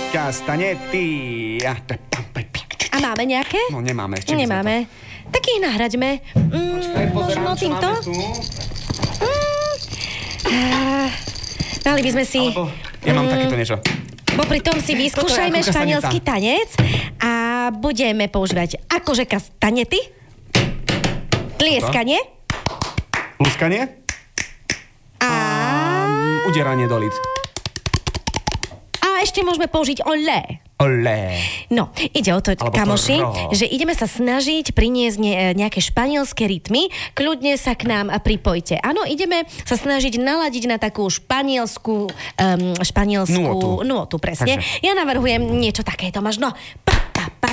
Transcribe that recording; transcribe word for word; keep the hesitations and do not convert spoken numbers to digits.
Kastanety. A máme nejaké? No nemáme. Ešte nemáme. Tak ich nahraďme. Mm, Počkaj, pozerám, možno čo týmto? máme tu. Mm, dali by sme si... Alebo ja mám mm, takéto niečo. Popri tom si vyskúšajme ako kastaneta. španielský tanec a budeme používať akože kastanety, tlieskanie Luskanie a... a udieranie do líc. A ešte môžeme použiť olé. Olé. No, ide o to, Alebo kamoši, to ro. že ideme sa snažiť priniesť ne, nejaké španielské rytmy. Kľudne sa k nám pripojte. Áno, ideme sa snažiť naladiť na takú španielskú, um, španielskú Nôtu. nôtu, presne. Takže. Ja navrhujem niečo takéto, máš, no, pa, pa, pa,